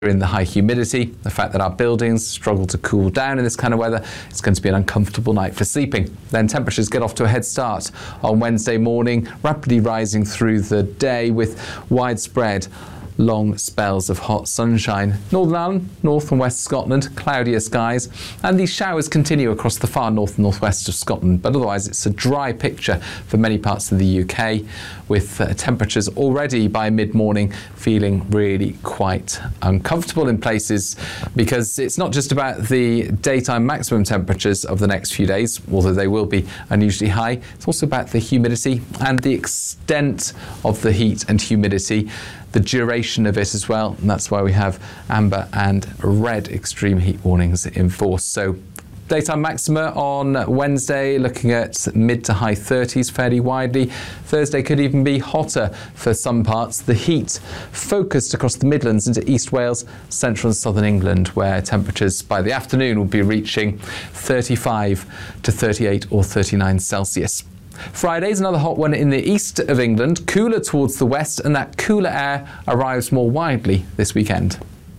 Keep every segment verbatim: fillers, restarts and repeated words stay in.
in the high humidity, the fact that our buildings struggle to cool down in this kind of weather, it's going to be an uncomfortable night for sleeping. Then temperatures get off to a head start on Wednesday morning, rapidly rising through the day with widespread long spells of hot sunshine. Northern Ireland, north and west Scotland, cloudier skies, and these showers continue across the far north and northwest of Scotland, but otherwise it's a dry picture for many parts of the U K, with uh, temperatures already by mid-morning feeling really quite uncomfortable in places, because it's not just about the daytime maximum temperatures of the next few days, although they will be unusually high. It's also about the humidity and the extent of the heat and humidity, the duration of it as well, and that's why we have amber and red extreme heat warnings in force. So daytime maxima on Wednesday looking at mid to high thirties fairly widely. Thursday could even be hotter for some parts. The heat focused across the Midlands into East Wales, central and southern England, where temperatures by the afternoon will be reaching thirty-five to thirty-eight or thirty-nine Celsius. Friday's another hot one in the east of England, cooler towards the west, and that cooler air arrives more widely this weekend.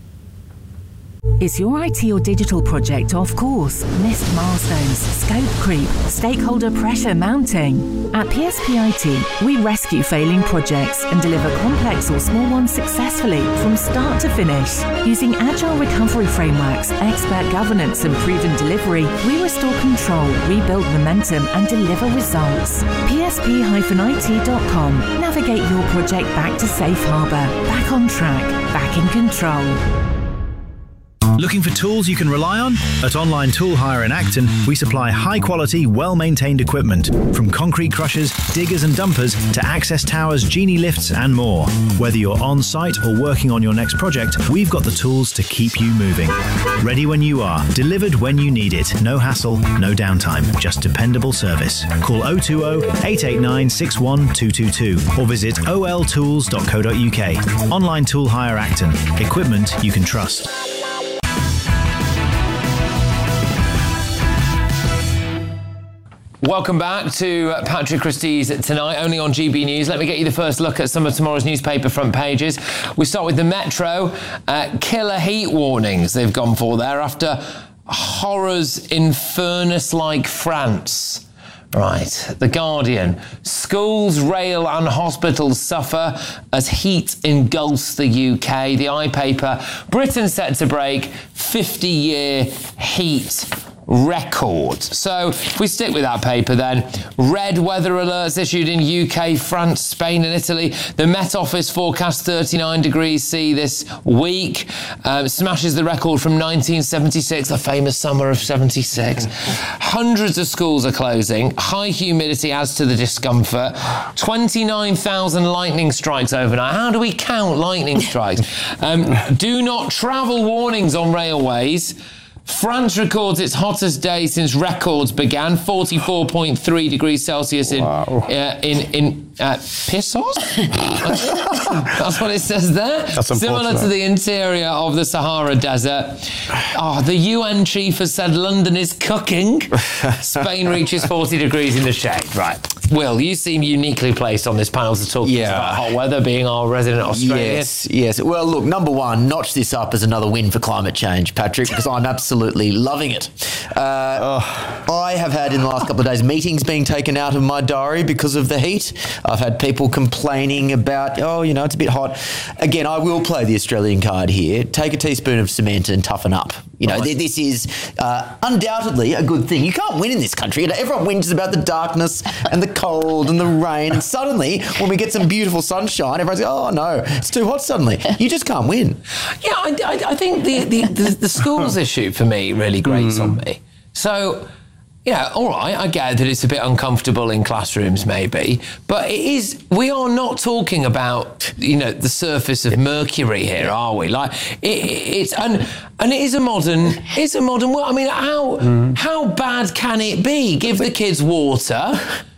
Is your I T or digital project off course? Missed milestones, scope creep, stakeholder pressure mounting? At P S P I T, we rescue failing projects and deliver complex or small ones successfully from start to finish. Using agile recovery frameworks, expert governance and proven delivery, we restore control, rebuild momentum and deliver results. P S P I T dot com. Navigate your project back to safe harbour, back on track, back in control. Looking for tools you can rely on? At Online Tool Hire in Acton, we supply high-quality, well-maintained equipment, from concrete crushers, diggers and dumpers to access towers, genie lifts and more. Whether you're on-site or working on your next project, we've got the tools to keep you moving. Ready when you are, delivered when you need it. No hassle, no downtime, just dependable service. Call oh two oh, eight eight nine, six one two two two or visit o l tools dot co dot u k. Online Tool Hire Acton. Equipment you can trust. Welcome back to Patrick Christie's Tonight, only on G B News. Let me get you the first look at some of tomorrow's newspaper front pages. We start with the Metro. Uh, killer heat warnings they've gone for there after horrors in furnace-like France. Right, The Guardian. Schools, rail and hospitals suffer as heat engulfs the U K. The iPaper, Britain set to break fifty-year heat record. So if we stick with that paper then, red weather alerts issued in U K, France, Spain and Italy. The Met Office forecast thirty-nine degrees C this week. Um, smashes the record from nineteen seventy-six, the famous summer of seventy-six. Hundreds of schools are closing. High humidity adds to the discomfort. twenty-nine thousand lightning strikes overnight. How do we count lightning strikes? Um, do not travel warnings on railways. France records its hottest day since records began, forty-four point three degrees Celsius in wow. uh, in in uh, Pissos. That's what it says there. That's similar to the interior of the Sahara Desert. Oh, the U N chief has said London is cooking. Spain reaches forty degrees in the shade. Right. Will, you seem uniquely placed on this panel to talk yeah. about hot weather, being our resident Australian. Yes, yes. Well, look, number one, notch this up as another win for climate change, Patrick, because I'm absolutely loving it. Uh, oh. I have had in the last couple of days meetings being taken out of my diary because of the heat. I've had people complaining about, oh, you know, it's a bit hot. Again, I will play the Australian card here. Take a teaspoon of cement and toughen up. You know, right. this is uh, undoubtedly a good thing. You can't win in this country. You know, everyone whinges about the darkness and the cold and the rain. And suddenly, when we get some beautiful sunshine, everyone's like, oh, no, it's too hot suddenly. You just can't win. Yeah, I, I, I think the, the, the, the schools issue for me really grates mm. on me. So, you know, all right, I get that it's a bit uncomfortable in classrooms maybe, but it is, we are not talking about, you know, the surface of Mercury here, are we? Like, it, it's, and, and it is a modern, it's a modern world. I mean, how, mm. how bad can it be? Give the kids water,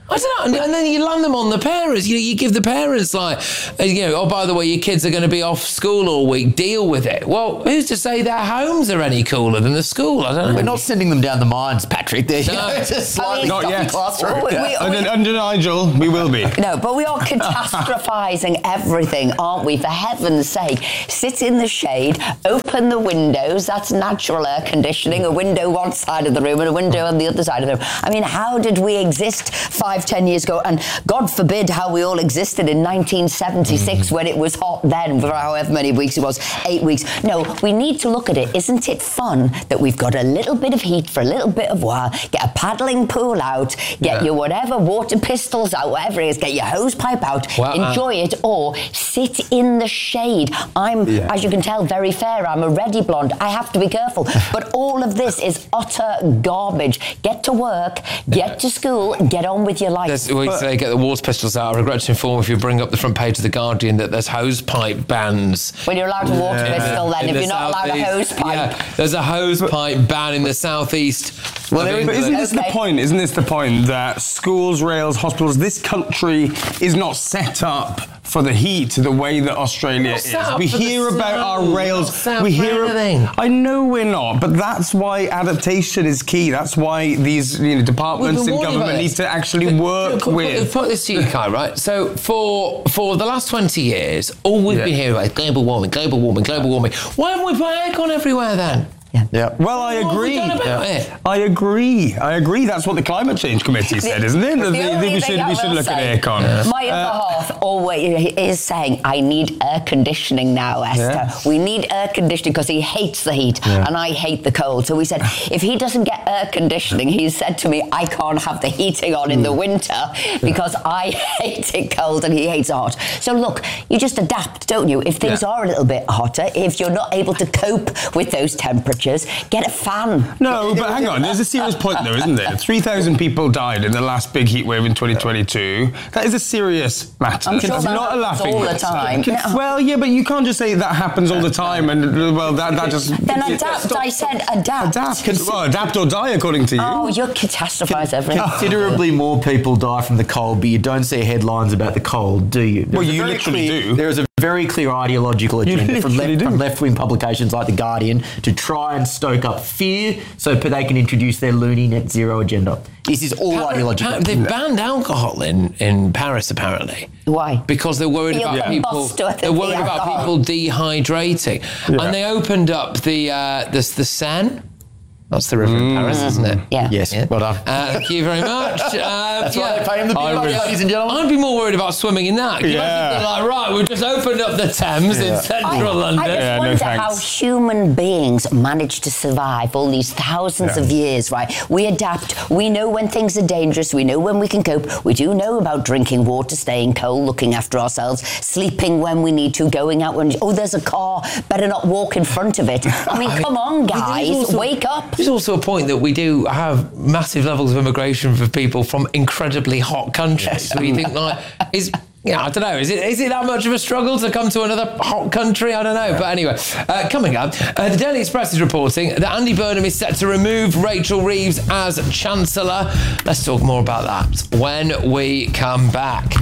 I don't know, and then you land them on the parents. You know, you give the parents like, you know, oh, by the way, your kids are going to be off school all week. Deal with it. Well, who's to say their homes are any cooler than the school? I don't know. We're not sending them down the mines, Patrick. They're, you No. know, just slightly Not stuffy yet. classroom. We- we- Under, under Nigel, we will be. No, but we are catastrophising everything, aren't we? For heaven's sake, sit in the shade, open the windows. That's natural air conditioning. A window one side of the room and a window on the other side of the room. I mean, how did we exist five, ten years ago? And God forbid how we all existed in nineteen seventy-six when it was hot then for however many weeks it was, eight weeks. No, we need to look at it. Isn't it fun that we've got a little bit of heat for a little bit of while, get a paddling pool out, get Yeah. your whatever water pistols out, whatever it is, get your hose pipe out, Well, uh, enjoy it, or sit in the shade. I'm, Yeah. as you can tell, very fair. I'm a ready blonde. I have to be careful. But all of this is utter garbage. Get to work, get to school, get on with your life. There's, we say get the water pistols out. I regret to inform if you bring up the front page of The Guardian that there's hose pipe bans. When you're allowed a water pistol then, in if the you're not allowed a hose southeast. pipe. Yeah, there's a hose pipe ban in the southeast. Well, of there is- But isn't England. this the Okay. point? Isn't this the point that schools, rails, hospitals, this country is not set up for the heat the way that Australia Not is? set up We for the hear about snow. our Not rails. set up We for hear. anything. I know we're not, but that's why adaptation is key. That's why these you know, departments We've been in warning government about need this. to actually But- work put, put- with. Put this to you, Kai, right? So for for the last twenty years, all we've Yeah. been hearing about is global warming, global warming, global warming. Why haven't we put aircon everywhere then? Yeah. Well, I What have we agree. done about it? I agree. I agree. That's what the Climate Change Committee said, isn't it? The That they- only we thing should I we should will look at say, aircon. My other half always is saying, I need air conditioning now, Esther. Yeah. We need air conditioning because he hates the heat and I hate the cold. So we said, if he doesn't get air conditioning, he said to me, I can't have the heating on in the winter because I hate it cold and he hates it hot. So look, you just adapt, don't you? If things Yeah. are a little bit hotter, if you're not able to cope with those temperatures, get a fan. No, but hang on. There's a serious point, though, isn't there? three thousand people died in the last big heat wave in twenty twenty-two. That is a serious matter. I'm sure That's that not a happens laughing all the matter. time. Can- No. Well, yeah, but you can't just say that happens all the time and, uh, well, that, that just... Then adapt, I said adapt. Adapt. Well, adapt or die, according to you. Oh, you catastrophize everything. Considerably more people die from the cold, but you don't see headlines about the cold, do you? Well, There's a you very literally clear- do. There is a very clear ideological agenda from, literally left, do. from left-wing publications like The Guardian to try and stoke up fear so that they can introduce their loony net zero agenda. This is all Pa- ideological. pa- They've banned alcohol in, in Paris, apparently. Why? Because they're worried You'll about get people. bust with They're the worried about alcohol. people dehydrating, and they opened up the uh, the the Seine. That's the river in Paris, isn't it? Yeah. Yes, well done. Uh, thank you very much. Uh, That's why they pay him the big I money, would- ladies and gentlemen. I'd be more worried about swimming in that. Can you Yeah. imagine they're like, right, we've just opened up the Thames in central London. I just Yeah, no wonder thanks. how human beings manage to survive all these thousands Yeah. of years, right? We adapt. We know when things are dangerous. We know when we can cope. We do know about drinking water, staying cold, looking after ourselves, sleeping when we need to, going out when, oh, there's a car, better not walk in front of it. I mean, come on, There's guys, also- wake up. There's also a point that we do have massive levels of immigration for people from incredibly hot countries. So you think, like, is yeah, I don't know. Is it is it that much of a struggle to come to another hot country? I don't know. But anyway, uh, coming up, uh, the Daily Express is reporting that Andy Burnham is set to remove Rachel Reeves as Chancellor. Let's talk more about that when we come back.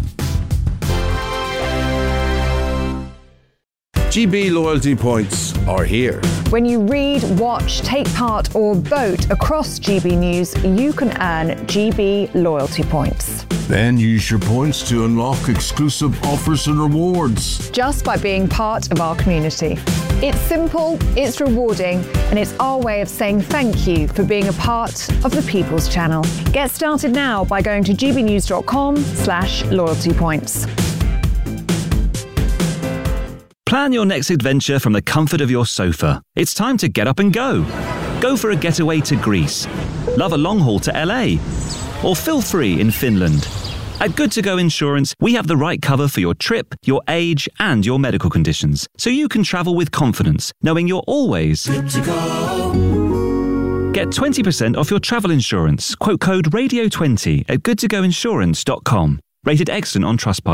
G B loyalty points are here. When you read, watch, take part or vote across G B News, you can earn G B loyalty points. Then use your points to unlock exclusive offers and rewards. Just by being part of our community. It's simple, it's rewarding, and it's our way of saying thank you for being a part of the People's Channel. Get started now by going to gbnews.com slash loyalty points. Plan your next adventure from the comfort of your sofa. It's time to get up and go. Go for a getaway to Greece. Love a long haul to L A. Or feel free in Finland. At Good To Go Insurance, we have the right cover for your trip, your age, and your medical conditions, so you can travel with confidence, knowing you're always good to go. Get twenty percent off your travel insurance. Quote code radio twenty at good to go insurance dot com. Rated excellent on Trustpilot.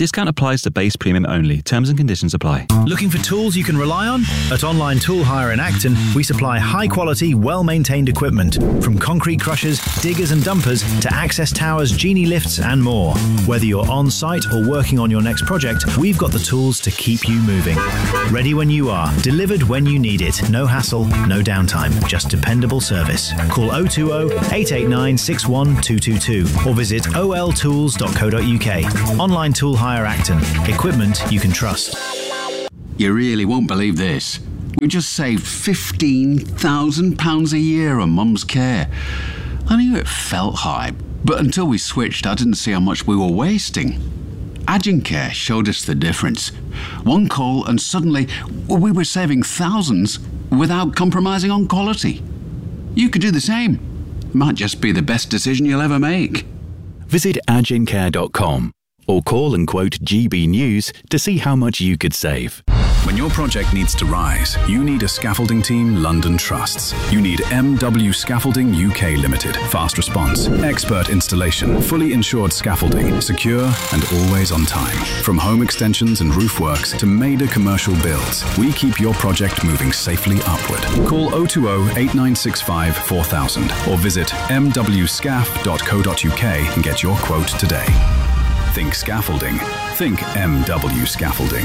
Discount applies to base premium only. Terms and conditions apply. Looking for tools you can rely on? At Online Tool Hire in Acton, we supply high-quality, well-maintained equipment, from concrete crushers, diggers and dumpers to access towers, genie lifts and more. Whether you're on-site or working on your next project, we've got the tools to keep you moving. Ready when you are, delivered when you need it. No hassle, no downtime, just dependable service. Call oh two oh, eight eight nine, six one two two two or visit o l tools dot co dot u k. Online Tool Hire Acton. Equipment you can trust. You really won't believe this. We just saved fifteen thousand pounds a year on Mum's care. I knew it felt high, but until we switched, I didn't see how much we were wasting. Agencare showed us the difference. One call and suddenly we were saving thousands without compromising on quality. You could do the same. Might just be the best decision you'll ever make. Visit agencare dot com or call and quote G B News to see how much you could save. When your project needs to rise, you need a scaffolding team London trusts. You need M W Scaffolding U K Limited. Fast response, expert installation, fully insured scaffolding, secure and always on time. From home extensions and roof works to major commercial builds, we keep your project moving safely upward. Call oh two oh, eight nine six five, four thousand or visit m w scaff dot co dot u k and get your quote today. Think scaffolding. Think M W Scaffolding.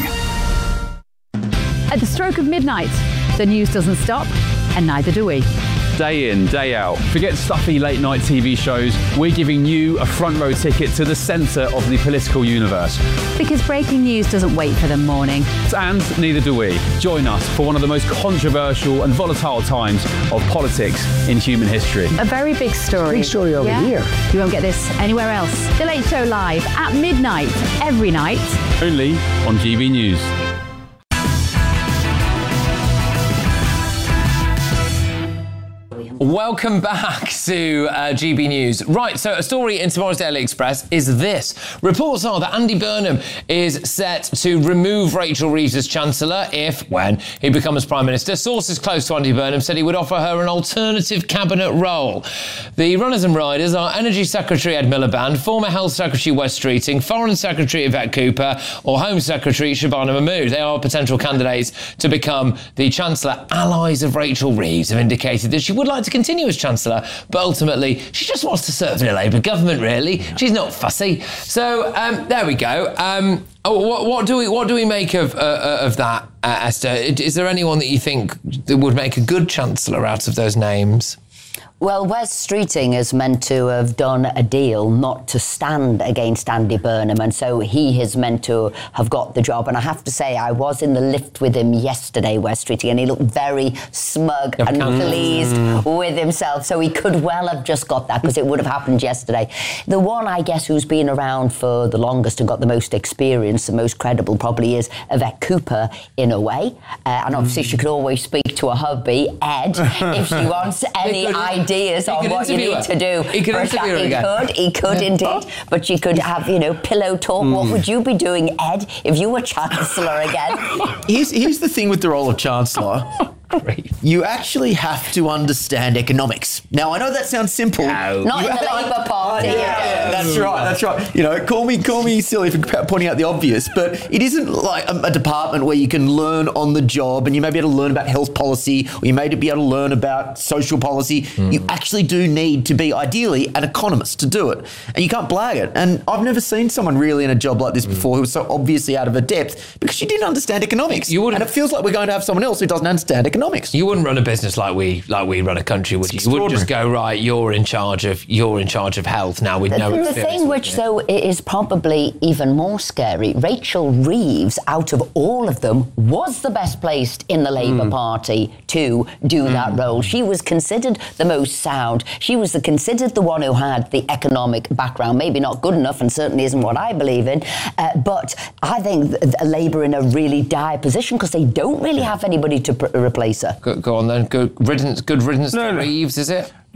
At the stroke of midnight, the news doesn't stop, and neither do we. Day in, day out. Forget stuffy late night T V shows. We're giving you a front row ticket to the centre of the political universe. Because breaking news doesn't wait for the morning. And neither do we. Join us for one of the most controversial and volatile times of politics in human history. A very big story. Big story over yeah? here. You won't get this anywhere else. The Late Show live at midnight every night. Only on G B News. Welcome back to uh, G B News. Right, so a story in tomorrow's Daily Express is this. Reports are that Andy Burnham is set to remove Rachel Reeves as Chancellor if, when, he becomes Prime Minister. Sources close to Andy Burnham said he would offer her an alternative cabinet role. The runners and riders are Energy Secretary Ed Miliband, former Health Secretary Wes Streeting, Foreign Secretary Yvette Cooper or Home Secretary Shabana Mahmood. They are potential candidates to become the Chancellor. Allies of Rachel Reeves have indicated that she would like to continue as Chancellor, but ultimately she just wants to serve in a Labour government, really. She's not fussy. So um, there we go. Um, oh, what, what do we what do we make of uh, of that, uh, Esther? Is there anyone that you think that would make a good Chancellor out of those names? Well, Wes Streeting is meant to have done a deal not to stand against Andy Burnham, and so he is meant to have got the job. And I have to say, I was in the lift with him yesterday, Wes Streeting, and he looked very smug and pleased with himself. So he could well have just got that, because it would have happened yesterday. The one, I guess, who's been around for the longest and got the most experience, the most credible, probably is Yvette Cooper, in a way. Uh, and obviously, she could always speak to her hubby, Ed, if she wants any ideas on what you need her. to do. He could interview her He again. could, he could Yeah. indeed. But you could have, you know, pillow talk. Mm. What would you be doing, Ed, if you were Chancellor again? Here's, here's the thing with the role of Chancellor. Great. You actually have to understand economics. Now, I know that sounds simple. No. Not you in the Labour Party. Yeah, yeah, that's right, that's right. You know, call me call me silly for pointing out the obvious, but it isn't like a, a department where you can learn on the job and you may be able to learn about health policy or you may be able to learn about social policy. Mm. You actually do need to be, ideally, an economist to do it. And you can't blag it. And I've never seen someone really in a job like this before who was so obviously out of her depth because she didn't understand economics. You and it feels like we're going to have someone else who doesn't understand economics. You wouldn't run a business like we like we run a country, would you? You wouldn't just go, right, you're in charge of you're in charge of health now with no experience. The thing which, though, is probably even more scary, Rachel Reeves, out of all of them, was the best placed in the Labour mm. Party to do mm. that role. She was considered the most sound. She was the, considered the one who had the economic background. Maybe not good enough, and certainly isn't what I believe in. Uh, but I think th- th- Labour in a really dire position because they don't really have anybody to pr- replace her. Go, go on then. Good riddance. Good riddance no, to no. Reeves, is it?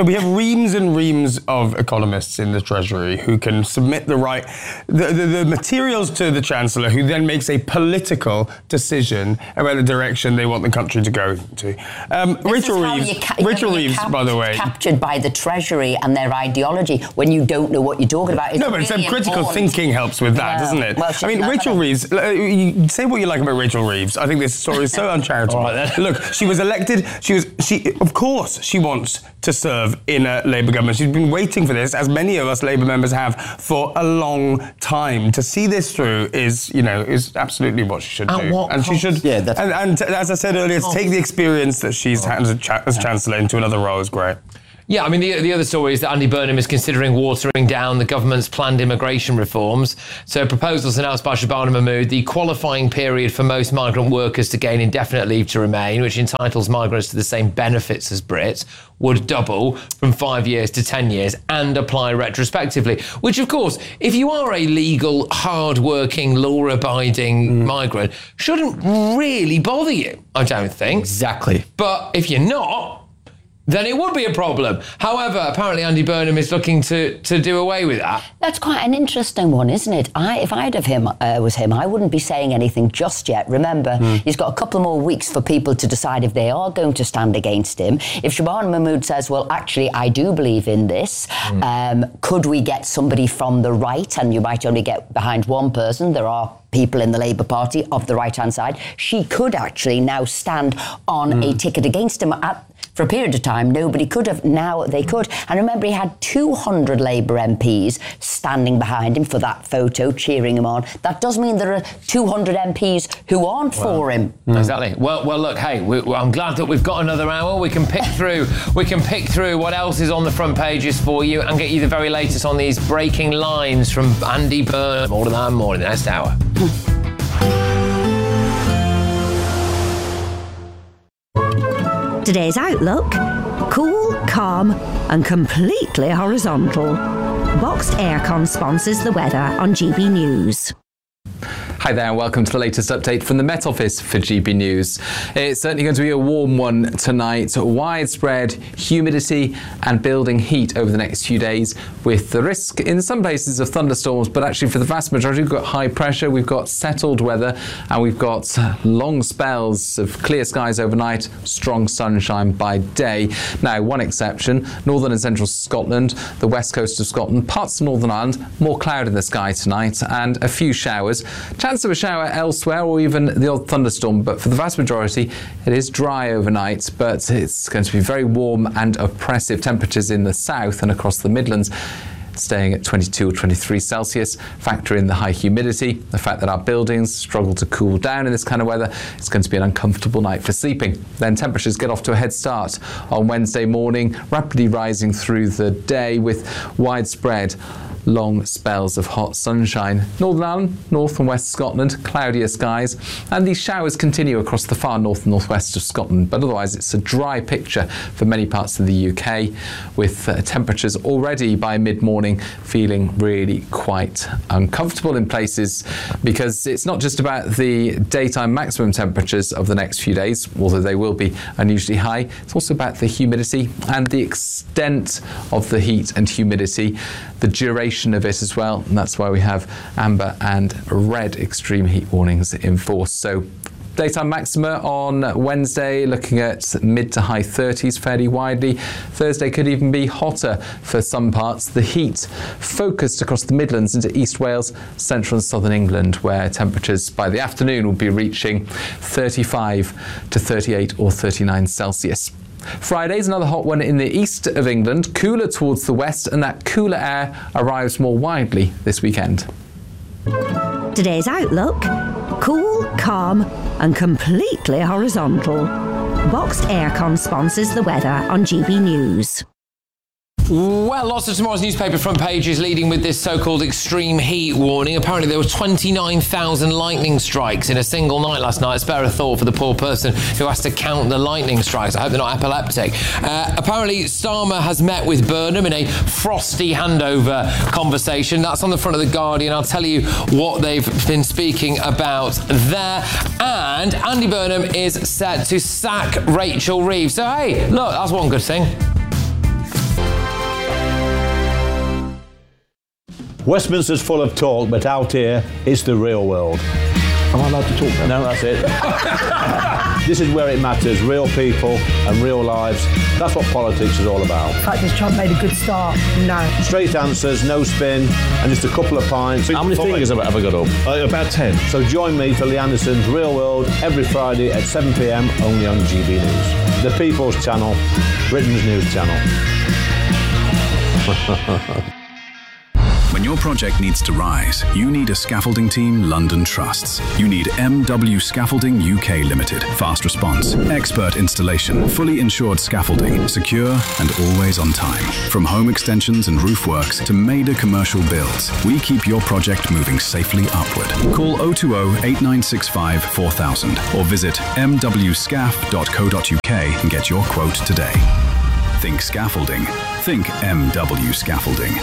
we have reams and reams of economists in the Treasury who can submit the right, the, the, the materials to the Chancellor, who then makes a political decision about the direction they want the country to go to. Um, Rachel Reeves, ca- Rachel Reeves, cap- by the way, captured by the Treasury and their ideology when you don't know what you're talking about. It's no, but really some critical important. thinking helps with that, Yeah. doesn't it? Well, I mean, Rachel Reeves. Uh, you say what you like about Rachel Reeves. I think this story is so uncharitable. All right, then. Look, she was elected. She was. She, of course, she wants to serve in a Labour government. She's been waiting for this, as many of us Labour members have, for a long time. To see this through is, you know, is absolutely what she should At do. what and she cost? should. Yeah, that's- and, and as I said earlier, to take the experience that she's had as, a cha- as Chancellor into another role is great. Yeah, I mean, the, the other story is that Andy Burnham is considering watering down the government's planned immigration reforms. So proposals announced by Shabana Mahmood, the qualifying period for most migrant workers to gain indefinite leave to remain, which entitles migrants to the same benefits as Brits, would double from five years to ten years and apply retrospectively. Which, of course, if you are a legal, hard-working, law-abiding mm. migrant, shouldn't really bother you, I don't think. Exactly. But if you're not, then it would be a problem. However, apparently Andy Burnham is looking to, to do away with that. That's quite an interesting one, isn't it? I, if I'd have him, uh, was him, I wouldn't be saying anything just yet. Remember, mm. he's got a couple more weeks for people to decide if they are going to stand against him. If Shabana Mahmood says, well, actually, I do believe in this, mm. um, could we get somebody from the right? And you might only get behind one person. There are people in the Labour Party of the right-hand side. She could actually now stand on mm. a ticket against him at for a period of time. Nobody could have. Now they could. And remember, he had two hundred Labour M Ps standing behind him for that photo, cheering him on. That does mean there are two hundred M Ps who aren't well, for him. Mm. Exactly. Well, well, look, hey, we, I'm glad that we've got another hour. We can pick through. We can pick through what else is on the front pages for you and get you the very latest on these breaking lines from Andy Burnham. All of that and more in the next hour. Today's outlook: cool, calm and completely horizontal. Boxed Aircon sponsors the weather on G B News. Hi there and welcome to the latest update from the Met Office for G B News. It's certainly going to be a warm one tonight. Widespread humidity and building heat over the next few days, with the risk in some places of thunderstorms, but actually for the vast majority we've got high pressure, we've got settled weather, and we've got long spells of clear skies overnight, strong sunshine by day. Now, one exception: northern and central Scotland, the west coast of Scotland, parts of Northern Ireland, more cloud in the sky tonight and a few showers. Chance of a shower elsewhere, or even the odd thunderstorm, but for the vast majority it is dry overnight, but it's going to be very warm and oppressive temperatures in the south and across the Midlands, staying at twenty-two or twenty-three Celsius. Factor in the high humidity, the fact that our buildings struggle to cool down in this kind of weather. It's going to be an uncomfortable night for sleeping. Then temperatures get off to a head start on Wednesday morning, rapidly rising through the day with widespread long spells of hot sunshine. Northern Ireland, north and west Scotland, cloudier skies, and these showers continue across the far north and northwest of Scotland, but otherwise it's a dry picture for many parts of the U K, with uh, temperatures already by mid-morning feeling really quite uncomfortable in places, because it's not just about the daytime maximum temperatures of the next few days, although they will be unusually high. It's also about the humidity and the extent of the heat and humidity, the duration of it as well, and that's why we have amber and red extreme heat warnings in force. So daytime maxima on Wednesday looking at mid to high thirties fairly widely. Thursday could even be hotter for some parts. The heat focused across the Midlands into East Wales, central and southern England, where temperatures by the afternoon will be reaching thirty-five to thirty-eight or thirty-nine Celsius. Friday's another hot one in the east of England, cooler towards the west, and that cooler air arrives more widely this weekend. Today's outlook: cool, calm and completely horizontal. Boxed Aircon sponsors the weather on G B News. Well, lots of tomorrow's newspaper front pages leading with this so-called extreme heat warning. Apparently there were twenty-nine thousand lightning strikes in a single night last night. Spare a thought for the poor person who has to count the lightning strikes. I hope they're not epileptic. Uh, apparently Starmer has met with Burnham in a frosty handover conversation. That's on the front of The Guardian. I'll tell you what they've been speaking about there. And Andy Burnham is set to sack Rachel Reeves. So, hey, look, that's one good thing. Westminster's full of talk, but out here, it's the real world. Am I allowed to talk now? No, that's it. This is where it matters, real people and real lives. That's what politics is all about. In fact, has Trump made a good start? No. Straight answers, no spin, and just a couple of pints. How many fingers have I got up? Uh, about ten. So join me for Lee Anderson's Real World every Friday at seven p m only on G B News. The People's Channel, Britain's news channel. When your project needs to rise, you need a scaffolding team London trusts. You need M W Scaffolding U K Limited. Fast response, expert installation, fully insured scaffolding, secure and always on time. From home extensions and roof works to major commercial builds, we keep your project moving safely upward. Call oh two oh, eight nine six five, four thousand or visit m w scaff dot co dot u k and get your quote today. Think scaffolding. Think M W Scaffolding.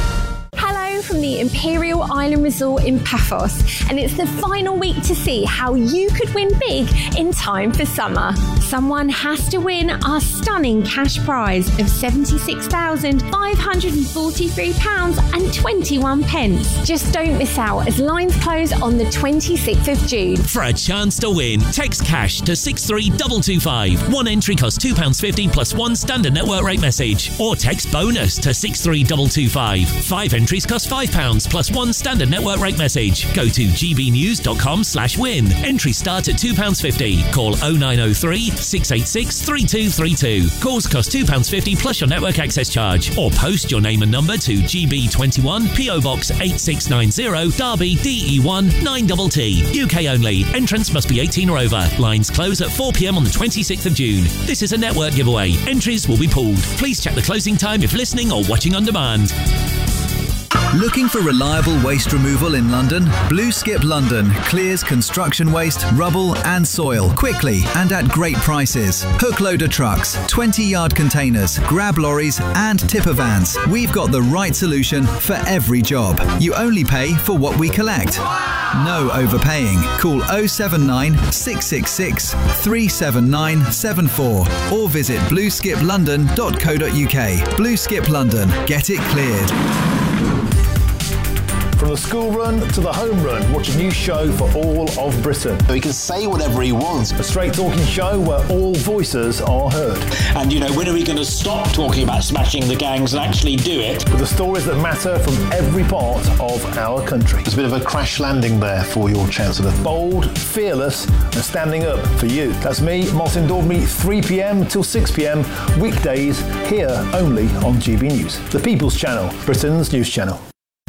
From the Imperial Island Resort in Paphos, and it's the final week to see how you could win big in time for summer. Someone has to win our stunning cash prize of seventy-six thousand five hundred forty-three pounds and twenty-one pence. Just don't miss out as lines close on the twenty-sixth of June. For a chance to win, text cash to six three two two five. One entry costs two pounds fifty plus one standard network rate message. Or text bonus to six three two two five. Five entries cost five pounds plus one standard network rate message. Go to g b news dot com slash win. Entries start at two pounds fifty. Call oh nine oh three, six eight six, three two three two. Calls cost two pounds fifty plus your network access charge. Or post your name and number to G B twenty-one, P O Box eight six nine zero, Derby D E one nine T T. U K only. Entrance must be eighteen or over. Lines close at four p m on the twenty-sixth of June. This is a network giveaway. Entries will be pulled. Please check the closing time if listening or watching on demand. Looking for reliable waste removal in London? Blue Skip London clears construction waste, rubble and soil quickly and at great prices. Hook loader trucks, twenty yard containers, grab lorries and tipper vans. We've got the right solution for every job. You only pay for what we collect. No overpaying. Call oh seven nine, six six six, three seven nine seven four or visit blue skip london dot co dot u k. Blue Skip London. Get it cleared. From the school run to the home run, watch a new show for all of Britain. He can say whatever he wants. A straight talking show where all voices are heard. And, you know, when are we going to stop talking about smashing the gangs and actually do it? With the stories that matter from every part of our country. There's a bit of a crash landing there for your Chancellor. Bold, fearless and standing up for you. That's me, Martin Daubney, three p m till six p m, weekdays, here only on G B News. The People's Channel, Britain's news channel.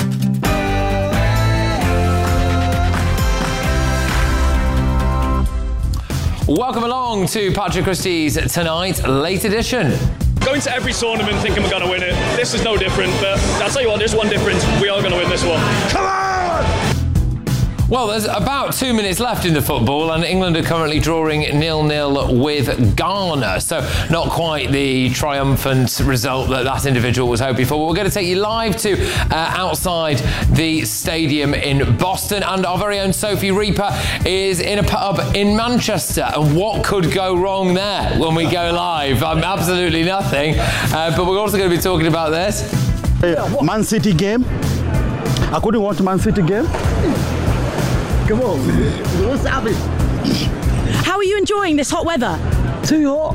Welcome along to Patrick Christie's Tonight Late Edition. Going to every tournament thinking we're going to win it. This is no different, but I'll tell you what, there's one difference. We are going to win this one. Come on! Well, there's about two minutes left in the football, and England are currently drawing nil nil with Ghana. So not quite the triumphant result that that individual was hoping for. But we're going to take you live to uh, outside the stadium in Boston, and our very own Sophie Reaper is in a pub in Manchester. And what could go wrong there when we go live? Um, absolutely nothing. Uh, but we're also going to be talking about this. Man City game. I couldn't watch Man City game. Come on, what's happening? How are you enjoying this hot weather? Too hot.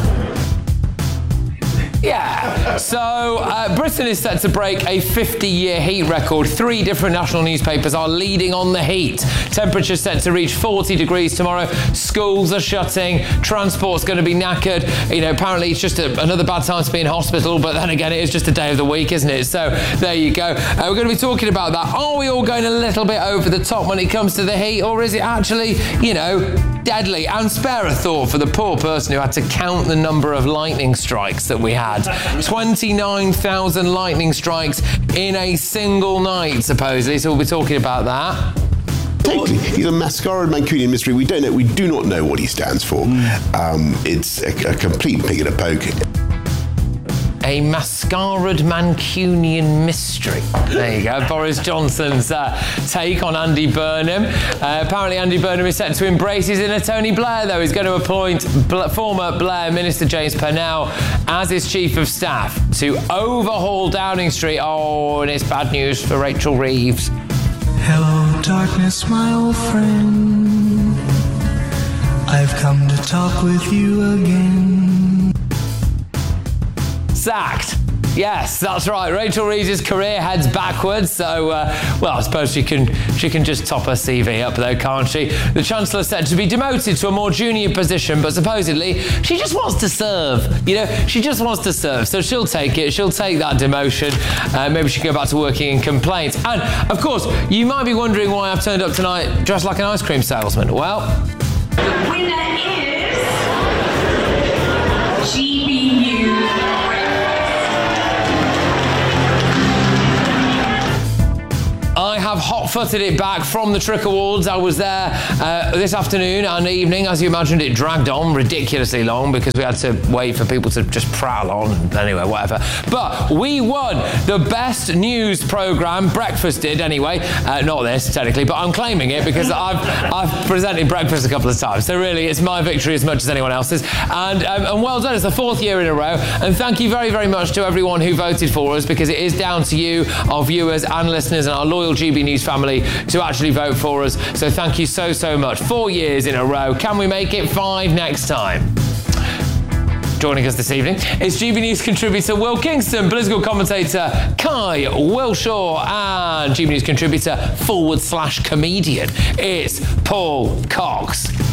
Yeah. So uh, Britain is set to break a fifty-year heat record. Three different national newspapers are leading on the heat. Temperatures set to reach forty degrees tomorrow. Schools are shutting. Transport's going to be knackered. You know, apparently it's just a, another bad time to be in hospital. But then again, it is just a day of the week, isn't it? So there you go. Uh, we're going to be talking about that. Are we all going a little bit over the top when it comes to the heat, or is it actually, you know, deadly? And spare a thought for the poor person who had to count the number of lightning strikes that we had. twenty-nine thousand lightning strikes in a single night, supposedly. So we'll be talking about that. Technically, he's a masquerade Mancunian mystery. We don't know. We do not know what he stands for. Mm. Um, it's a, a complete pig in a poke. a mascaraed Mancunian mystery. There you go, Boris Johnson's uh, take on Andy Burnham. Uh, apparently Andy Burnham is set to embrace his inner Tony Blair, though. He's going to appoint Bla- former Blair Minister James Purnell as his Chief of Staff to overhaul Downing Street. Oh, and it's bad news for Rachel Reeves. Hello, darkness, my old friend. I've come to talk with you again. Sacked. Yes, that's right. Rachel Reeves' career heads backwards. So, uh, well, I suppose she can she can just top her C V up, though, can't she? The Chancellor said to be demoted to a more junior position, but supposedly she just wants to serve. You know, she just wants to serve. So she'll take it. She'll take that demotion. Uh, maybe she can go back to working in complaints. And, of course, you might be wondering why I've turned up tonight dressed like an ice cream salesman. Well, the winner is G B News. I have hot-footed it back from the Trick Awards. I was there uh, this afternoon and evening. As you imagined, it dragged on ridiculously long because we had to wait for people to just prattle on. Anyway, whatever. But we won the best news programme. Breakfast did, anyway. Uh, not this, technically, but I'm claiming it because I've I've presented Breakfast a couple of times. So really, it's my victory as much as anyone else's. And, um, and well done. It's the fourth year in a row. And thank you very, very much to everyone who voted for us, because it is down to you, our viewers and listeners and our loyal G B News family, to actually vote for us. So thank you so, so much. Four years in a row. Can we make it five next time? Joining us this evening is G B News contributor Will Kingston, political commentator Kai Wilshaw, and G B News contributor forward slash comedian, it's Paul Cox.